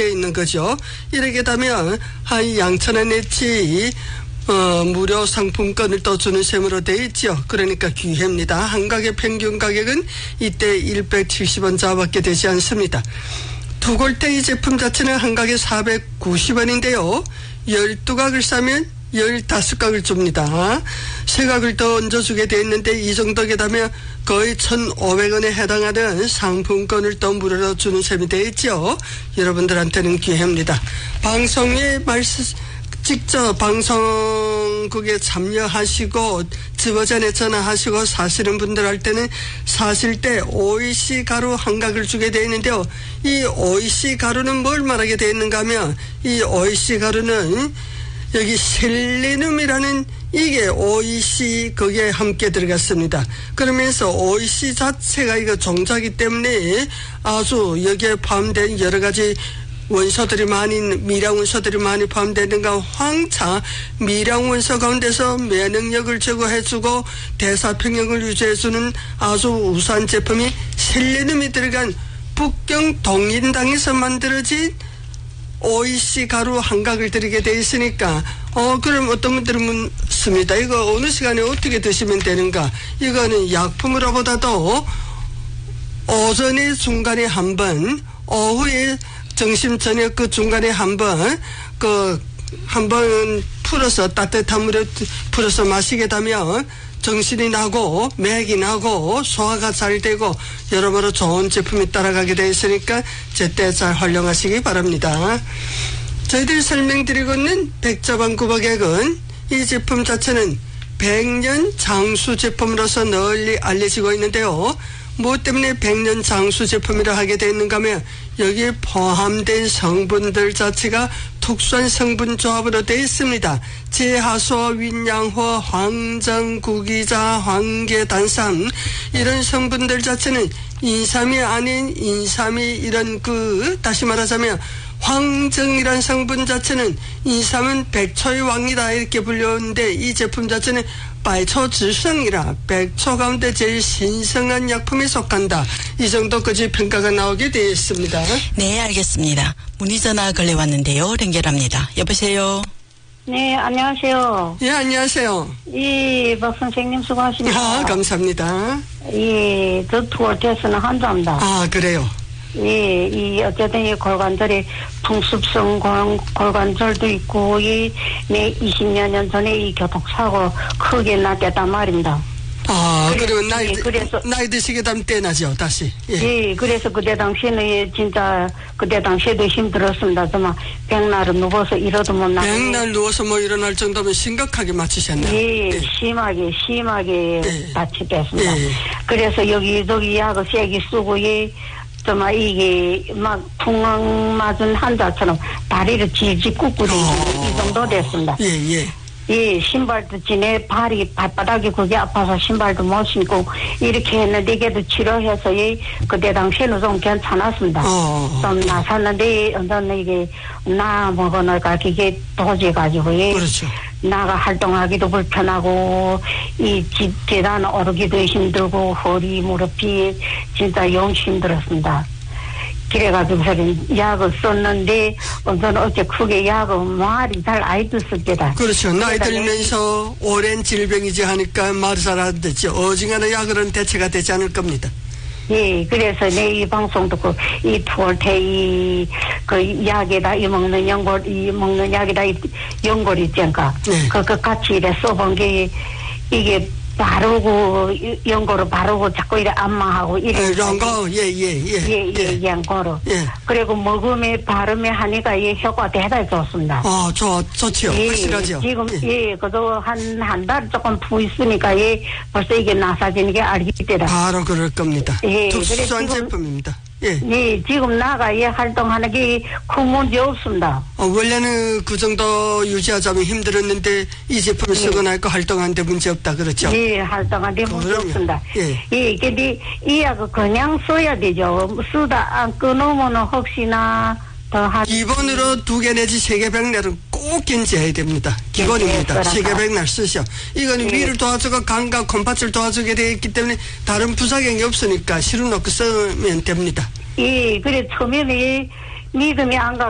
되어 있는 거죠. 이렇게 되면 한 양천원 내치 무료 상품권을 또 주는 셈으로 되어 있죠. 그러니까 기회입니다. 한 가게 평균 가격은 이때 170원 자밖에 되지 않습니다. 두 골대 이 제품 자체는 한 가게 490원인데요. 12각을 싸면 15각을 줍니다. 3각을 더 얹어주게 되어 있는데 이 정도게 되면 거의 1,500원에 해당하는 상품권을 또 무료로 주는 셈이 되어 있죠. 여러분들한테는 기회입니다. 방송에 직접 방송국에 참여하시고 집어전에 전화하시고 사시는 분들 할 때는 사실 때 OEC 가루 한 각을 주게 되어 있는데요. 이 OEC 가루는 뭘 말하게 되어 있는가 하면 이 OEC 가루는 여기 셀레늄이라는 이게 OEC 거기에 함께 들어갔습니다. 그러면서 OEC 자체가 이거 종자이기 때문에 아주 여기에 포함된 여러 가지 원소들이 미량 원소들이 많이 포함되는가 황차 미량 원소 가운데서 면역력을 제고해주고 대사평형을 유지해주는 아주 우수한 제품이 셀레늄이 들어간 북경 동인당에서 만들어진 OEC 가루 한 각을 드리게 돼 있으니까 그럼 어떤 분들은 묻습니다. 이거 어느 시간에 어떻게 드시면 되는가? 이거는 약품으로보다도 오전에 중간에 한 번, 오후에 점심 저녁 그 중간에 한 번 풀어서 따뜻한 물에 풀어서 마시게 되면 정신이 나고 맥이 나고 소화가 잘 되고 여러모로 좋은 제품이 따라가게 되어 있으니까 제때 잘 활용하시기 바랍니다. 저희들이 설명드리고 있는 백자방구 가격은 이 제품 자체는 100년 장수 제품으로서 널리 알려지고 있는데요. 무엇 때문에 100년 장수 제품이라 하게 되어 있는가 하면 여기에 포함된 성분들 자체가 특수한 성분 조합으로 되어 있습니다. 제하소, 윈양호, 황정, 구기자, 황계단삼 이런 성분들 자체는 인삼이 아닌 인삼이 이런 다시 말하자면 황정이란 성분 자체는 인삼은 백초의 왕이다 이렇게 불렸는데 이 제품 자체는百초지성이라 백초 가운데 제일 신성한 약품에 속한다. 이 정도까지 평가가 나오게 되어 있습니다. 네, 알겠습니다. 문의전화 걸려왔는데요. 연결합니다. 여보세요. 네, 안녕하세요. 예, 안녕하세요. 박 선생님 수고하십니다. 감사합니다. 저 투어테스는 환자입니다. 그래요? 어쨌든 이 골관절에 풍습성 골관절도 있고, 내 20여 년 전에 이 교통사고 크게 났겠단 말입니다. 그리고 나이 드시게 되면 떼나죠, 다시. 예, 그래서 그때 당시에는 진짜, 그때 당시에도 힘들었습니다. 정말, 백날은 누워서 일어도 못 나고. 백날 누워서 일어날 정도면 심각하게 맞추셨네요. 예, 심하게 다치겠습니다. 그래서 여기저기 약을 세게 쓰고, 정말 이게 막 풍앙 맞은 환자처럼 다리를 질질 꾹꾹이 이 정도 됐습니다. 신발도 발바닥이 그게 아파서 신발도 못 신고 이렇게 했는데 이게도 치료해서 그때 당시에는 좀 괜찮았습니다. 좀 나섰는데 이게 나 먹어놓을까 그게 도지가지고 그렇죠. 나가 활동하기도 불편하고 이 계단 오르기도 힘들고 허리 무릎이 진짜 영 힘들었습니다. 그래가지고 약을 썼는데 저는 어째 크게 약을 말이 잘 안 됐을 때다. 그렇죠. 나이 들면서 오랜 질병이지 하니까 말이 잘 안 되죠. 어지간한 약으로는 대체가 되지 않을 겁니다. 예, 그래서 내 이 방송 듣고 이 투올테 그 약에다 먹는 약에다 연골 있잖아. 그거 같이 이래 써본 게 이게 바르고 연고로 바르고 자꾸 이래 안마하고 이래 연고 연고로 그리고 먹으면 바르면 하니까 이 효과 대단히 좋습니다. 좋지요. 확실하죠. 지금 그도 한 달 조금 부 있으니까 벌써 이게 나사지는 게 알겠더라. 바로 그럴 겁니다. 특수한 제품입니다. 지금 나가 활동하는 게 큰 문제 없습니다. 원래는 그 정도 유지하자면 힘들었는데 이 제품을 쓰고 나니까 활동하는데 문제 없다 그렇죠? 활동하는데 문제 없습니다. 근데 이 약을 그냥 써야 되죠. 쓰다 안 끊으면 혹시나 기본으로 2개 내지 3개 백날은 꼭 견제해야 됩니다. 기본입니다. 3개 백날 쓰셔. 이건 위를 도와주고 간과 콩팥을 도와주게 되어 있기 때문에 다른 부작용이 없으니까 실어 놓고 쓰면 됩니다. 그래 처음에는 믿음이 안 가